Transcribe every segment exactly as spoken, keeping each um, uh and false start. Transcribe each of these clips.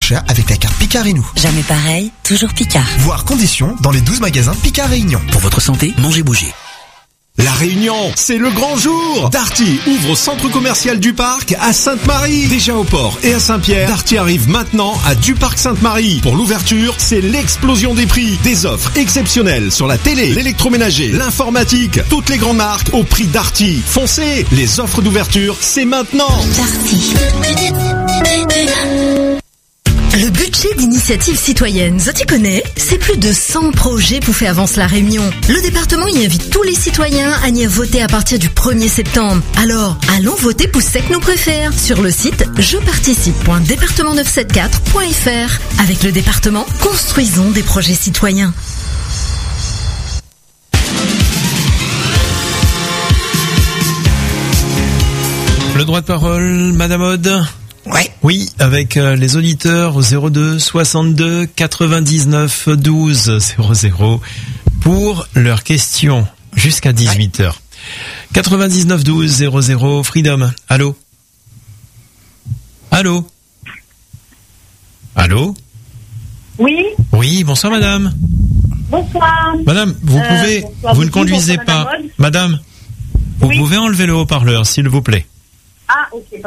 d'achat avec la carte Picard et nous. Jamais pareil, toujours Picard. Voir conditions dans les douze magasins Picard Réunion. Pour votre santé, mangez bouger. La Réunion, c'est le grand jour. Darty ouvre au centre commercial du Parc à Sainte-Marie. Déjà au port et à Saint-Pierre, Darty arrive maintenant à du Parc Sainte-Marie. Pour l'ouverture, c'est l'explosion des prix. Des offres exceptionnelles sur la télé, l'électroménager, l'informatique. Toutes les grandes marques au prix Darty. Foncez, les offres d'ouverture, c'est maintenant. Darty. Le budget d'initiative citoyenne, ça tu connais? C'est plus de cent projets pour faire avancer la Réunion. Le département y invite tous les citoyens à y voter à partir du premier septembre. Alors, allons voter pour ce que nous préfère sur le site je participe point département neuf cent soixante-quatre point f r. Avec le département, construisons des projets citoyens. Le droit de parole, Madame Aude. Ouais. Oui, avec euh, les auditeurs au zéro deux soixante-deux quatre-vingt-dix-neuf douze zéro zéro pour leurs questions jusqu'à dix-huit heures. quatre-vingt-dix-neuf douze zéro zéro, Freedom. Allô? Allô? Allô? Oui. Oui, bonsoir madame. Bonsoir. Madame, vous euh, pouvez, bonsoir, vous ne conduisez bonsoir, pas. madame, madame, vous oui. pouvez enlever le haut-parleur, s'il vous plaît. Ah, ok.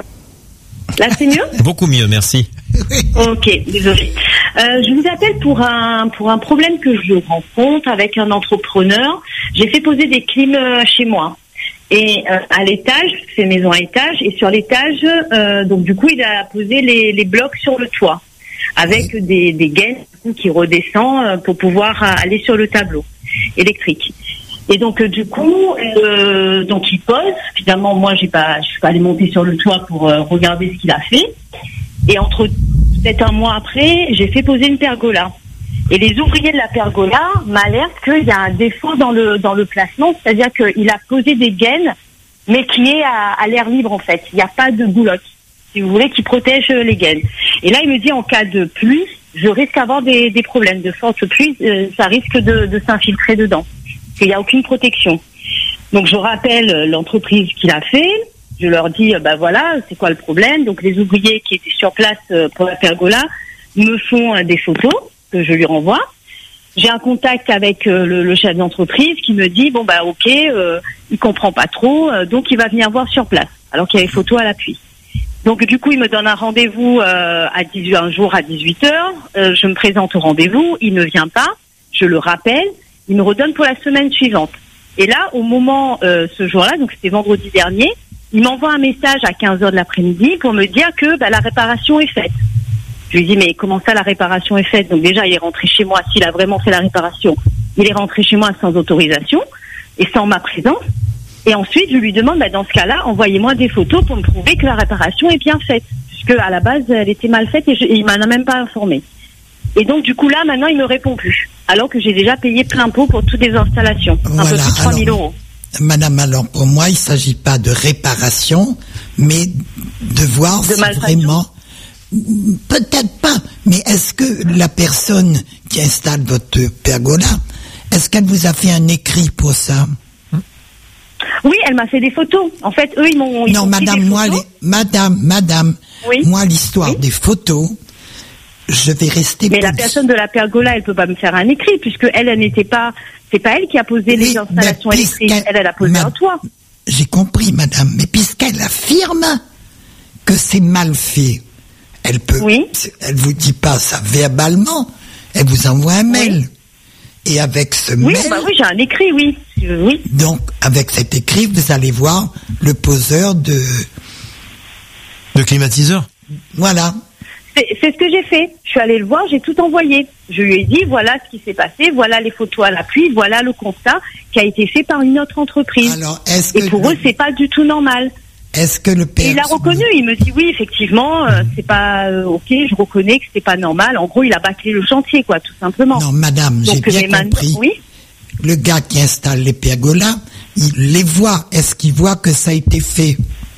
Là, c'est mieux? Beaucoup mieux, merci. Ok, désolé. Euh, je vous appelle pour un pour un problème que je rencontre avec un entrepreneur. J'ai fait poser des clims chez moi. Et euh, à l'étage, c'est maison à étage, et sur l'étage, euh, donc du coup, il a posé les, les blocs sur le toit, avec oui. des, des gaines qui redescendent pour pouvoir aller sur le tableau électrique. Et donc euh, du coup, euh, donc il pose. Finalement, moi, j'ai pas, je suis pas allée monter sur le toit pour euh, regarder ce qu'il a fait. Et entre peut-être un mois après, j'ai fait poser une pergola. Et les ouvriers de la pergola m'alertent qu'il y a un défaut dans le dans le placement, c'est-à-dire qu'il a posé des gaines, mais qui est à, à l'air libre en fait. Il n'y a pas de boulotte, si vous voulez, qui protège les gaines. Et là, il me dit en cas de pluie, je risque d'avoir des, des problèmes de forte pluie, euh, ça risque de, de s'infiltrer dedans. Il n'y a aucune protection. Donc je rappelle l'entreprise qui l'a fait, je leur dis, bah voilà, c'est quoi le problème? Donc les ouvriers qui étaient sur place pour la pergola me font des photos que je lui renvoie. J'ai un contact avec le, le chef d'entreprise qui me dit, bon bah ok, euh, il comprend pas trop, euh, donc il va venir voir sur place, alors qu'il y a les photos à l'appui. Donc du coup il me donne un rendez-vous euh, à dix-huit, un jour à dix-huit heures, euh, je me présente au rendez-vous, il ne vient pas, je le rappelle, il me redonne pour la semaine suivante. Et là, au moment, euh, ce jour-là, donc c'était vendredi dernier, il m'envoie un message à quinze heures de l'après-midi pour me dire que bah, la réparation est faite. Je lui dis, mais comment ça la réparation est faite? Donc déjà, il est rentré chez moi, s'il a vraiment fait la réparation, il est rentré chez moi sans autorisation et sans ma présence. Et ensuite, je lui demande, bah, dans ce cas-là, envoyez-moi des photos pour me prouver que la réparation est bien faite. Puisque à la base, elle était mal faite et, je, et il m'en a même pas informé. Et donc, du coup, là, maintenant, il me répond plus. Alors que j'ai déjà payé plein pot pour toutes les installations. Voilà, un peu plus de trois mille euros. Madame, alors, pour moi, il ne s'agit pas de réparation, mais de voir de si vraiment... Peut-être pas, mais est-ce que la personne qui installe votre pergola, est-ce qu'elle vous a fait un écrit pour ça? Oui, elle m'a fait des photos. En fait, eux, ils m'ont... Ils non, ont madame, moi, les, madame, madame, oui. moi, l'histoire oui. des photos... Je vais rester. Mais la personne de la pergola, elle peut pas me faire un écrit puisque elle, elle n'était pas. C'est pas elle qui a posé mais, les installations électriques. Elle, elle a posé ma, un toit. J'ai compris, madame. Mais puisqu'elle affirme que c'est mal fait, elle peut. Oui. Elle vous dit pas ça verbalement. Elle vous envoie un mail. Oui. Et avec ce oui, mail. Bah oui, j'ai un écrit, oui. Oui. Donc, avec cet écrit, vous allez voir le poseur de. De climatiseur. Voilà. C'est, c'est ce que j'ai fait. Je suis allée le voir, j'ai tout envoyé. Je lui ai dit, voilà ce qui s'est passé, voilà les photos à l'appui, voilà le constat qui a été fait par une autre entreprise. Alors, est-ce que Et pour le... eux, c'est pas du tout normal. Est-ce que le père... Il a reconnu, il me dit, oui, effectivement, euh, c'est pas euh, ok, je reconnais que c'est pas normal. En gros, il a bâclé le chantier, quoi, tout simplement. Non, madame, Donc, j'ai bien compris. Man... Oui. Le gars qui installe les pergolas, il les voit. Est-ce qu'il voit que ça a été fait?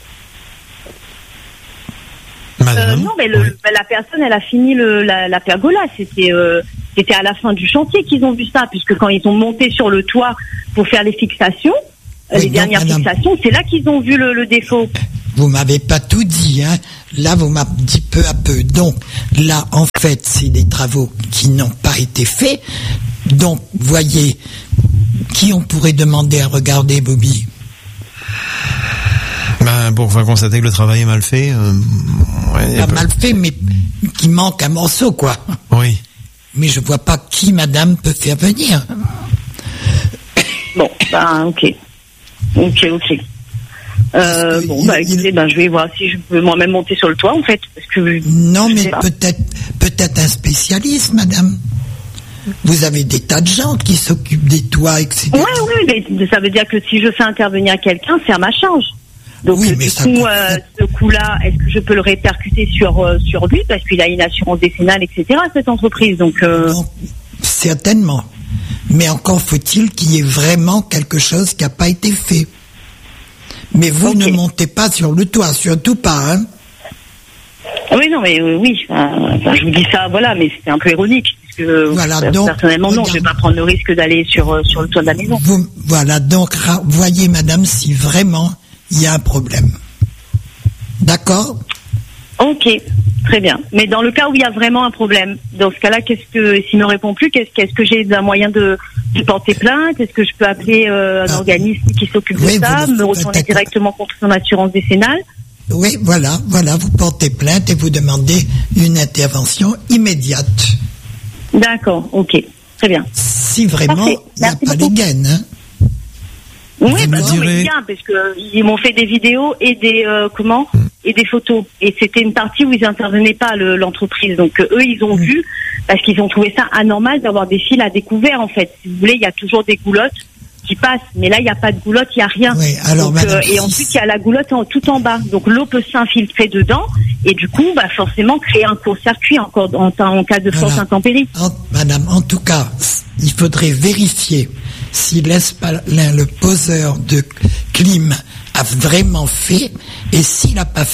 Euh, non, mais le, oui. la personne, elle a fini le, la, la pergola. C'était, euh, c'était à la fin du chantier qu'ils ont vu ça, puisque quand ils ont monté sur le toit pour faire les fixations, oui, les donc, dernières madame, fixations, c'est là qu'ils ont vu le, le défaut. vous m'avez pas tout dit, hein. Là, vous m'avez dit peu à peu. Donc, là, en fait, c'est des travaux qui n'ont pas été faits. Donc, voyez, qui on pourrait demander à regarder, Bobby? Ben, pour enfin, constater que le travail est mal fait. Euh, ouais, Pas peu... mal fait, mais qui manque un morceau, quoi. Oui. Mais je vois pas qui, madame, peut faire venir. Bon, ben, ok. Ok, ok. Euh, que bon, il- bah écoutez, il- ben, je vais voir si je peux moi-même monter sur le toit, en fait. Parce que, Non, je mais sais pas. peut-être, peut-être un spécialiste, madame. Vous avez des tas de gens qui s'occupent des toits, et cetera. Ouais, ouais, mais ça veut dire que si je fais intervenir quelqu'un, c'est à ma charge. Donc, Oui, euh, mais du ça coup, peut- euh, ce coup-là, est-ce que je peux le répercuter sur euh, sur lui parce qu'il a une assurance décennale, et cetera. Cette entreprise. Donc, euh, Donc, certainement. Mais encore faut-il qu'il y ait vraiment quelque chose qui n'a pas été fait. Mais vous Ok. ne montez pas sur le toit, surtout pas, hein. ah oui, non, mais euh, oui. Enfin, enfin, je vous dis ça, voilà, mais c'était un peu ironique. Parce que, Voilà, euh, donc, personnellement, non, je vais regarde. pas prendre le risque d'aller sur euh, sur le toit de la maison. Vous, voilà, donc ra- voyez, madame, si vraiment il y a un problème. D'accord? Ok, très bien. Mais dans le cas où il y a vraiment un problème, dans ce cas-là, qu'est-ce que s'il ne répond plus, qu'est-ce, qu'est-ce que j'ai d'un moyen de, de porter plainte? Est-ce que je peux appeler euh, un Ah. organisme qui s'occupe Oui, de ça, vous le- me retourner peut-être. directement contre son assurance décennale? Oui, voilà, voilà, vous portez plainte et vous demandez une intervention immédiate. D'accord, ok, très bien. Si vraiment Parfait. il n'y a Merci pas beaucoup. les gaines, hein. Oui, Vous bah me non, direz- mais bien, parce que ils m'ont fait des vidéos et des euh, comment et des photos. Et c'était une partie où ils intervenaient pas le- l'entreprise. Donc euh, eux, ils ont vu parce qu'ils ont trouvé ça anormal d'avoir des fils à découvert. En fait, si vous voulez, il y a toujours des goulottes qui passent, mais là, il n'y a pas de goulotte, il n'y a rien. Oui, alors, Donc, madame, et si- ensuite, il y a la goulotte en, tout en bas. Donc l'eau peut s'infiltrer dedans et du coup, bah forcément, créer un court-circuit encore en, en cas de forte Voilà. intempérie. En- madame, en tout cas, il faudrait vérifier si l'espace, le poseur de clim a vraiment fait, et s'il n'a pas